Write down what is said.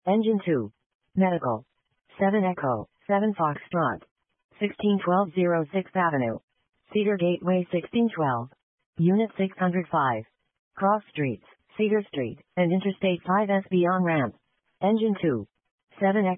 Engine 2. Medical. 7 Echo, 7 Foxtrot. 1612 06th Avenue. Cedar Gateway 1612. Unit 605. Cross Streets, Cedar Street, and Interstate 5S beyond ramp. Engine 2. 7